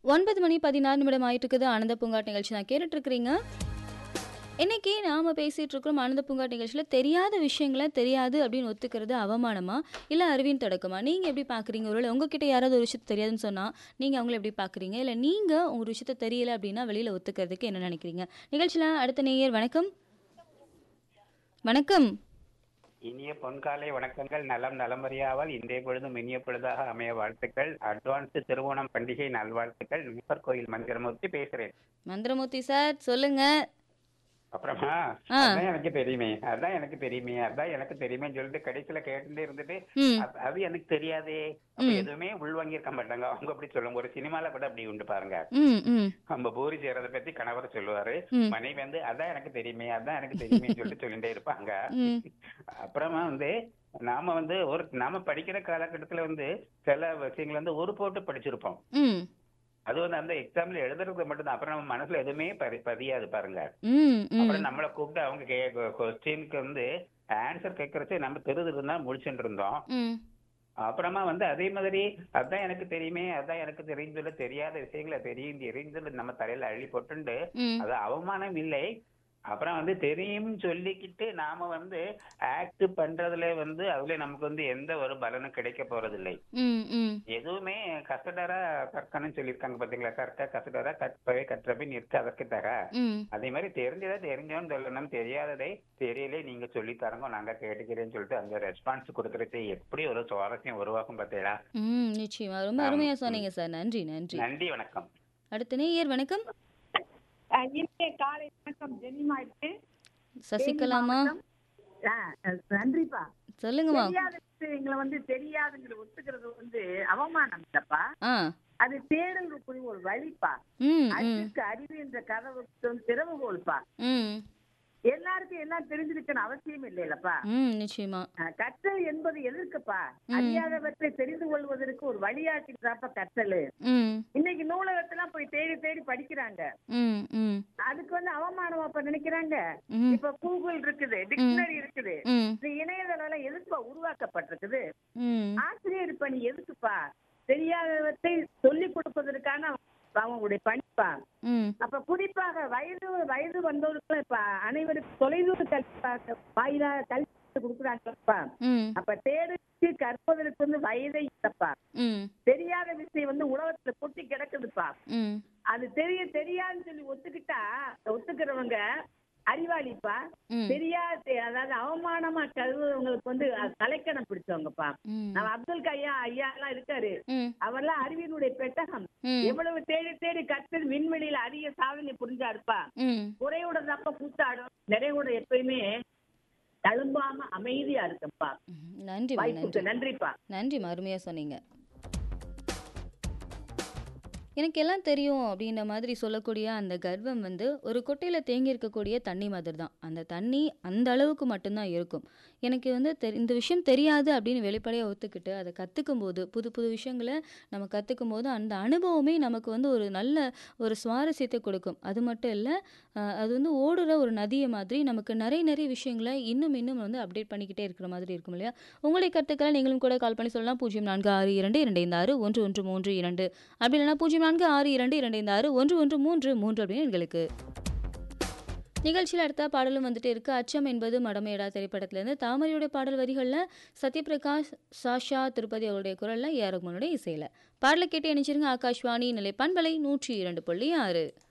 9 மணி 16 நிமிடம் ஆயிட்டு இருக்குது. ஆனந்த பூங்காட் நிகழ்ச்சி தான் கேட்டுட்டு இருக்கிறீங்க. இன்னைக்கு நாம பேசிட்டு இருக்கிறோம் ஆனந்த பூங்காட் நிகழ்ச்சியில தெரியாத விஷயங்களை தெரியாது அப்படின்னு ஒத்துக்கிறது அவமானமா இல்ல அறிவின் தொடக்கமா? நீங்க எப்படி பாக்குறீங்க? ஒருவேளை உங்ககிட்ட யாராவது ஒரு விஷயத்த தெரியாதுன்னு சொன்னா நீங்க அவங்கள எப்படி பாக்குறீங்க? இல்ல நீங்க உங்க ஒரு விஷயத்த தெரியல அப்படின்னா வெளியில ஒத்துக்கிறதுக்கு என்ன நினைக்கிறீங்க? நிகழ்ச்சியில அடுத்த நேயர் வணக்கம். வணக்கம். இனிய பொன்காலை வணக்கங்கள். நலம் நலமறியாமல் இன்றைய பொழுதும் இனிய பொழுதாக அமைய வாழ்த்துக்கள். அட்வான்ஸ் திருவோணம் பண்டிகை நல்வாழ்த்துக்கள். விப்பர் கோயில் மந்திரமூர்த்தி பேசுறேன். மந்திரமூர்த்தி சார் சொல்லுங்க. அப்புறமா ஆ. அதான் எனக்கு தெரியுமே, அதான் எனக்கு தெரியுமே, அதான் எனக்கு தெரியுமேன்னு சொல்லிட்டு கடைசியில கேட்டுட்டே இருந்துட்டு ம். அது எனக்கு தெரியாதே. அப்ப ம். எதுவுமே உள்வாங்கி இருக்க மாட்டாங்க அவங்க. அப்படி சொல்லுவாங்க. ஒரு சினிமால கூட அப்படி உண்டு பாருங்க. ம். ம். நம்ம பூரி செய்யறத பத்தி கணவர் சொல்லுவாரு, ம். மனைவி வந்து அதான் எனக்கு தெரியுமே, அதான் எனக்கு தெரியுமேன்னு சொல்லிட்டு சொல்லிட்டே இருப்பாங்க. ம். அப்புறமா நாம படிக்கிற காலகட்டத்துல சில விஷயங்கள் ஒரு போட்டு படிச்சிருப்போம். ம். அது அந்த எக்ஸாம்ல எழுதுறது மட்டும்தான். அப்புறம் நம்ம மனசுல எதுவுமே பதியாது பாருங்க. ம். ம். அப்புறம் நம்மளை கூப்பிட்டு அவங்க கொஸ்டினுக்கு ஆன்சர் கேட்கறச்சே நம்ம தெரிஞ்சிருந்தா முடிச்சுட்டு இருந்தோம். ம். அப்புறமா அதே மாதிரி அதான் எனக்கு தெரியுமே, அதான் எனக்கு தெரிஞ்சதுல தெரியாத விஷயங்களை தெரிஞ்சதுல நம்ம தலையில அள்ளி போட்டுண்டு ம். அது அவமானம் இல்லை. அப்புறம் தெரியும் சொல்லிக்கிட்டு நாம ஆக்ட் பண்றதுல அதுல நமக்கு எந்த ஒரு பலனும் கிடைக்க போறதில்லை. ம். ம். எதுவுமே கசடரா கற்கன்னு சொல்லியிருக்காங்க பாத்தீங்களா? கற்க கசடரா கற்பவை கற்றபின் நிற்க அதற்கு தக. ம். அதே மாதிரி தெரிஞ்சதை தெரிஞ்சோன்னு சொல்லணும், தெரியாததை தெரியலே நீங்க சொல்லி தரங்க நாங்க கேட்டுக்கிறேன்னு சொல்லிட்டு அந்த ரெஸ்பான்ஸ் கொடுக்கறது எப்படி ஒரு சுவாரஸ்யம் உருவாக்கும் பார்த்தீங்களா? ம். நிச்சயமா. ரொம்ப ஆம். அருமையா சொன்னீங்க சார். நன்றி, நன்றி. நன்றி, வணக்கம். அடுத்த நேயர் வணக்கம். இனிய காலை வணக்கம். ஜெனிமா இருக்கேன். தேனி சசிகலாமா? மாவட்டம். நன்றிப்பா. சொல்லுங்கம்மா. தெரியாத விஷயங்களை தெரியாதுங்கிற ஒத்துக்கிறது அவமானம் இல்லப்பா. ஆ. அது தேடலுக்குரிய ஒரு வழிப்பா. ம். ம். அறிவுக்கு அறிவு என்ற கதவுக்கு திறவுகோல்பா. ம். எல்லாருக்கும் எல்லாம் தெரிஞ்சிருக்கணும் அவசியம் இல்லைல்லப்பா. ம். நிச்சயமா. கற்றல் என்பது எதற்குப்பா? ம். அறியாதவற்றை தெரிந்து கொள்வதற்கு ஒரு வழியாக்கிட்டாப்பா கற்றல். ம். இன்னைக்கு நூலகத்தெல்லாம் போய் தேடி தேடி படிக்கிறாங்க. ம். ம். அதுக்கு அவமானமா அப்ப நினைக்கிறாங்க. ம். இப்ப கூகுள் இருக்குது, டிக்ஷனரி இருக்குது. ம். இந்த இணையதளம் எல்லாம் எதுக்குப்பா உருவாக்கப்பட்டிருக்குது? ம். ஆசிரியர் பணி எதுக்குப்பா? தெரியாதவற்றை சொல்லிக் கொடுப்பதற்கான அவங்களுடைய பணிப்பா. ம். அப்ப குறிப்பாக வயது வயது வந்தவர்கள் இப்ப அனைவருக்கும் தொலைதூர கல்வி வாயிலாக கல்வி கொடுக்குறாங்கப்பா. ம். அப்ப தேடுக்கு கற்பதற்கு வயதே இல்லப்பா. ம். தெரியாத விஷயம் உலகத்துல கொட்டி கிடக்குதுப்பா. ம். அது தெரியாதுன்னு சொல்லி ஒத்துக்கிறவங்க அறிவாளிப்பா. ம். தெரியாது அதாவது அவமானமா கருதுறவங்களுக்கு தலைக்கணம் பிடிச்சவங்கப்பா. ம். நம்ம அப்துல் ஐயா எல்லாம் இருக்காரு. ம். அவர்லாம் அறிவினுடைய பெட்டகம். ம். எவ்வளவு தேடி தேடி கற்று விண்வெளியில அதிக சாதனை புரிஞ்சாருப்பா. ம். குறையோட தப்ப கூத்தாடும், நிறையோட எப்பயுமே தழும்பாம அமைதியா இருக்குப்பா. நன்றிம்மா. வாய்ப்புக்கு நன்றி. நன்றிப்பா. நன்றிம்மா. அருமையா சொன்னீங்க. எனக்கு எல்லாம் தெரியும் அப்படின்ற மாதிரி சொல்லக்கூடிய அந்த கர்வம் ஒரு கொட்டையில தேங்கி இருக்கக்கூடிய தண்ணி மாதிரி தான். அந்த தண்ணி அந்த அளவுக்கு மட்டும்தான் இருக்கும். எனக்கு இந்த விஷயம் தெரியாது அப்படின்னு வெளிப்படையா ஒத்துக்கிட்டு அதை கத்துக்கும்போது புது புது விஷயங்களை நம்ம கத்துக்கும்போது அந்த அனுபவமே நமக்கு ஒரு நல்ல ஒரு சுவாரஸ்யத்தை கொடுக்கும். அது மட்டும் இல்லை, அது ஓடுற ஒரு நதியை மாதிரி நமக்கு நிறைய நிறைய விஷயங்களை இன்னும் இன்னும் அப்டேட் பண்ணிக்கிட்டே இருக்கிற மாதிரி இருக்கும் இல்லையா? உங்களுடைய கருத்துக்களை நீங்களும் கூட கால் பண்ணி சொல்லலாம். 0462256132 அப்படி இல்லைன்னா 0462256133 அப்படின்னு எங்களுக்கு. நிகழ்ச்சியில் அடுத்த பாடலும் இருக்கு. அச்சம் என்பது மடமையடா திரைப்படத்திலிருந்து தாமரையுடைய பாடல் வரிகளில் சத்யபிரகாஷ், சாஷா திருப்பதி அவருடைய குரலில் ஏஆர் ரஹ்மானுடைய இசையில் பாடலை கேட்டு இணைச்சிருங்க. ஆகாஷ்வாணி நிலை பண்பலை 102.6.